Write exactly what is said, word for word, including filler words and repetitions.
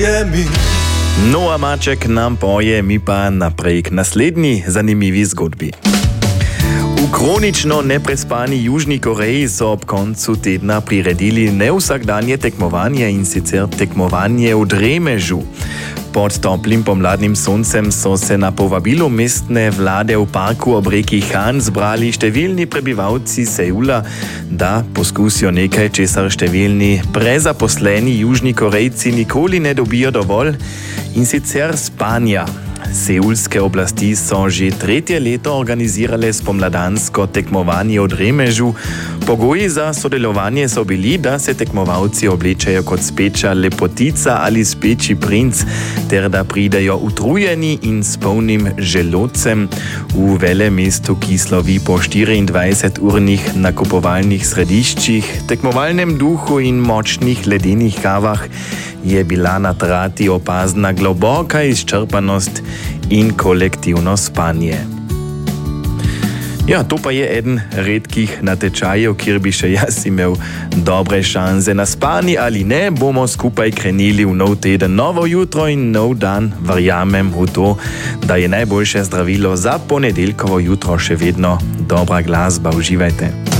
No a Maček nam poje mi pa naprej k naslednji zanimivi zgodbi. V kronično neprespani Južni Koreji so ob koncu tedna priredili nevsakdanje tekmovanje in sicer tekmovanje v dremežu. Pod toplim pomladnim soncem so se na povabilo mestne vlade v parku ob reki Han zbrali številni prebivalci Seula, da poskusijo nekaj, česar številni prezaposleni Južni Korejci nikoli ne dobijo dovolj, in sicer spanja. Seulske oblasti so že tretje leto organizirale spomladansko tekmovanje v dremežu. Pogoji za sodelovanje so bili, da se tekmovalci oblečejo kot speča lepotica ali speči princ, ter da pridejo utrujeni in s polnim želodcem v velemestu, ki slovi po štiriindvajseturnih nakupovalnih središčih, tekmovalnem duhu in močnih ledenih kavah je bila na trati opazna globoka izčrpanost in kolektivno spanje. Ja, to pa je eden redkih natečajev, kjer bi še jaz imel dobre šanse na spanje ali ne. Bomo skupaj krenili v nov teden, novo jutro in nov dan. Verjamem v to, da je najboljše zdravilo za ponedeljkovo jutro še vedno dobra glasba. Uživajte.